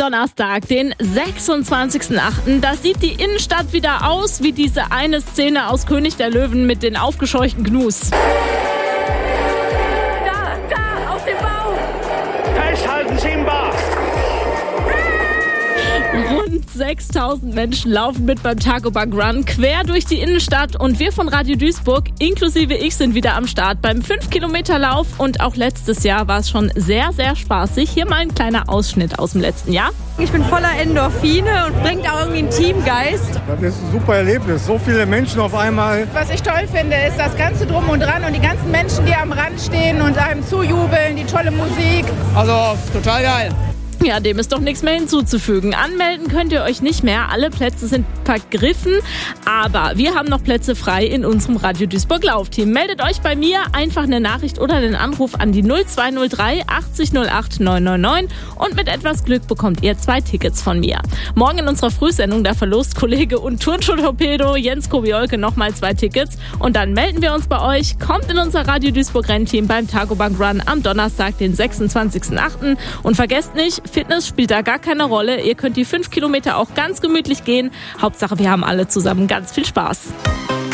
Donnerstag, den 26.08. Da sieht die Innenstadt wieder aus wie diese eine Szene aus König der Löwen mit den aufgescheuchten Gnus. Da, auf dem Baum! Festhalten Sie im Bach! Rund 6.000 Menschen laufen mit beim Tagobank Run quer durch die Innenstadt und wir von Radio Duisburg, inklusive ich, sind wieder am Start beim 5-Kilometer-Lauf und auch letztes Jahr war es schon sehr, sehr spaßig. Hier mal ein kleiner Ausschnitt aus dem letzten Jahr. Ich bin voller Endorphine und bringt auch irgendwie einen Teamgeist. Das ist ein super Erlebnis, so viele Menschen auf einmal. Was ich toll finde, ist das ganze Drum und Dran und die ganzen Menschen, die am Rand stehen und einem zujubeln, die tolle Musik. Also total geil. Ja, dem ist doch nichts mehr hinzuzufügen. Anmelden könnt ihr euch nicht mehr. Alle Plätze sind vergriffen. Aber wir haben noch Plätze frei in unserem Radio Duisburg Laufteam. Meldet euch bei mir, einfach eine Nachricht oder einen Anruf an die 0203 80 08 999 und mit etwas Glück bekommt ihr 2 Tickets von mir. Morgen in unserer Frühsendung, da verlost Kollege und Turnschuh-Torpedo Jens Kobiolke nochmal 2 Tickets. Und dann melden wir uns bei euch. Kommt in unser Radio Duisburg Rennteam beim Tagobank Run am Donnerstag, den 26.08. Und vergesst nicht, Fitness spielt da gar keine Rolle. Ihr könnt die 5 Kilometer auch ganz gemütlich gehen. Hauptsache, wir haben alle zusammen ganz viel Spaß.